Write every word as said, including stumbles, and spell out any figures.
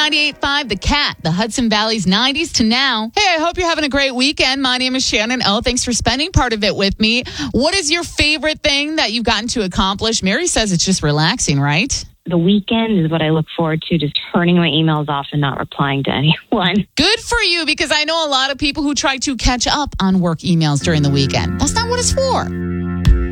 ninety-eight point five, The Cat, the Hudson Valley's nineties to now. Hey, I hope you're having a great weekend. My name is Shannon O. Thanks for spending part of it with me. What is your favorite thing that you've gotten to accomplish? Mary says it's just relaxing, right? The weekend is what I look forward to, just turning my emails off and not replying to anyone. Good for you, because I know a lot of people who try to catch up on work emails during the weekend. That's not what it's for.